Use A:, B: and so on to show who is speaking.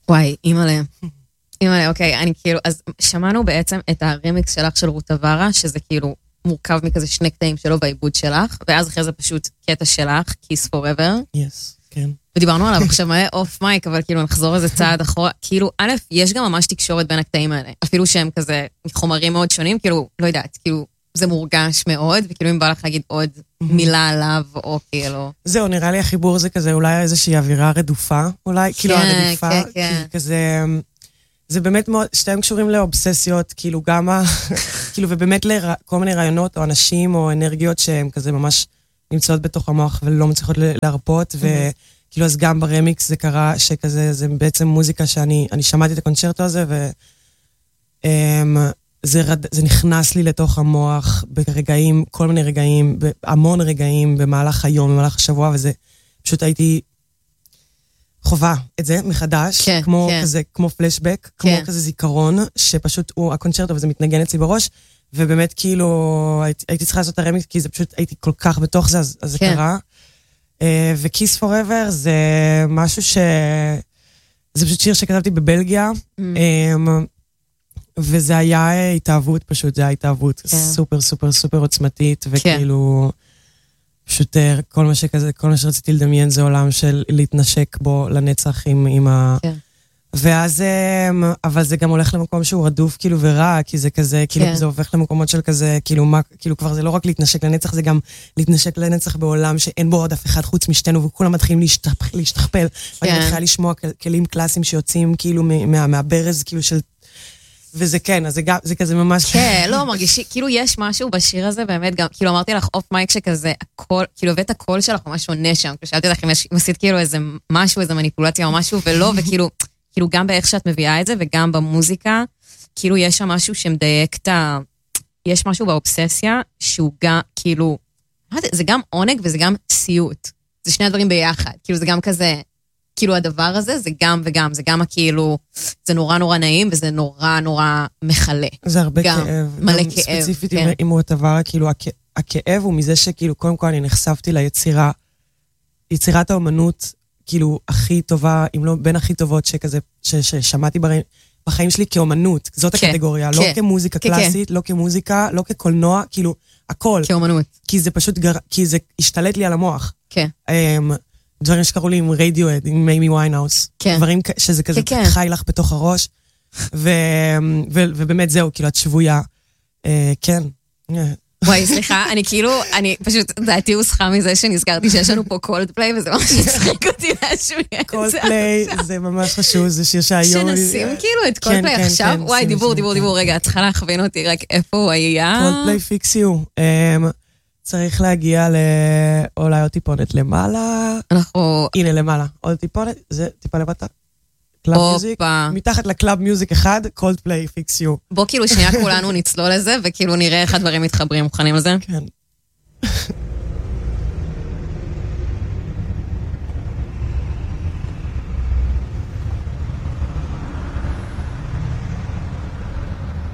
A: וואי, אימא'לה. אימא'לה, אוקיי, אני כאילו, אז שמענו בעצם את הרמיקס שלך של רות אברה, שזה כאילו מורכב מכזה שני קטעים שלו בעיבוד שלך, ואז אחרי זה פשוט קטע שלך, Kiss Forever.
B: כן.
A: ודיברנו עליו עכשיו מלא אוף מייק, אבל כאילו נחזור איזה צעד אחורה. כאילו, א', יש גם ממש תקשורת בין הקטעים האלה, אפילו שהם כזה חומרים מאוד שונים, כאילו, לא יודעת, כאילו, זה מורגש מאוד, וכאילו אם בא לך להגיד עוד מילה עליו, או כאילו...
B: זהו, נראה לי החיבור זה כזה, אולי איזושהי אווירה רדופה, אולי, כאילו הרדיפה, כזה... זה באמת מאוד, שתיים קשורים לאובססיות, כאילו גם כאילו, ובאמת לכל מיני רעיונות, או אנשים, או אנרגיות שהן כזה ממש נמצאות בתוך המוח, ולא מצליחות להרפות, וכאילו, אז גם ברמיקס זה קרה, שכזה, זה בעצם מוזיקה שאני שמעתי את הקונצ'רטו הזה, זה נכנס לי לתוך המוח ברגעים, כל מיני רגעים, המון רגעים במהלך היום, במהלך השבוע, וזה פשוט הייתי חובה את זה מחדש, כמו כזה, כמו פלשבק, כמו כזה זיכרון, שפשוט הוא הקונצ'רטו וזה מתנגן אצלי בראש, ובאמת כאילו הייתי צריכה לעשות את הרמיקס, כי זה פשוט הייתי כל כך בתוך זה, אז זה קרה. וקיס פוראבר זה משהו זה פשוט שיר שכתבתי בבלגיה, וזה היה התאהבות פשוט, זה היה התאהבות סופר סופר סופר עוצמתית, וכאילו פשוט כל מה שכזה, כל מה שרציתי לדמיין זה עולם של להתנשק בו לנצח עם ואז, אבל זה גם הולך למקום שהוא רדוף כאילו ורע, כי זה כזה, כאילו זה הופך למקומות של כזה, כאילו כבר זה לא רק להתנשק לנצח, זה גם להתנשק לנצח בעולם שאין בו עוד אף אחד חוץ משתנו, וכולם מתחילים להשתכפל, ואני מתחילה לשמוע כלים קלאסיים שיוצאים כאילו מהברז, כאילו של... וזה כן, אז זה כזה ממש...
A: כן, לא, מרגישי, כאילו יש משהו בשיר הזה, באמת גם, כאילו אמרתי לך אוף מייק שכזה, הכל, כאילו הבאת הקול שלך ממש עונה שם, כשאלתי לך אם עשית כאילו איזה משהו, איזה מניפולציה או משהו, ולא, וכאילו, כאילו גם באיך שאת מביאה את זה, וגם במוזיקה, כאילו יש שם משהו שמדייק את ה... יש משהו באובססיה, שהוא גם, כאילו, זה גם עונג וזה גם סיוט. זה שני הדברים ביחד, כאילו זה גם כזה... כאילו הדבר הזה זה גם וגם, זה גם כאילו, זה נורא נורא נעים, וזה נורא נורא מחלה.
B: זה הרבה כאב.
A: מלא כאב.
B: ספציפית אם הוא הדבר, כאילו הכאב הוא מזה שכאילו קודם כל אני נחשפתי ליצירה, יצירת האומנות, כאילו הכי טובה, אם לא בין הכי טובות שכזה, ששמעתי בחיים שלי כאומנות, זאת הקטגוריה, לא כמוזיקה קלאסית, לא כמוזיקה, לא כקולנוע, כאילו הכל.
A: כאומנות.
B: כי זה השתלט לי על המוח.
A: כן.
B: דברים שקראו לי עם רדיואד, עם מיימי ויינהאוס. דברים שזה כזה חי לך בתוך הראש. ובאמת זהו, כאילו את שבויה. כן.
A: וואי, סליחה, אני כאילו, אני פשוט, דעתי הוסחה מזה שנזכרתי שיש לנו פה קולדפליי, וזה ממש הצחיק אותי להשמיע את זה.
B: קולדפליי זה ממש חשוב, זה שיר שהיום...
A: שנשים כאילו את קולדפליי עכשיו, וואי, דיבור, רגע, את צריכה להכווין אותי רק איפה הוא היה.
B: קולדפליי פיקס יו. צריך להגיע אולי עוד טיפונת למעלה. הנה למעלה, עוד טיפונת, זה טיפה לבטה. קלאב מיוזיק, מתחת לקלאב מיוזיק אחד, קולדפליי פיקס יו.
A: בוא כאילו שנייה כולנו נצלול לזה, וכאילו נראה איך הדברים מתחברים, מוכנים לזה?
B: כן.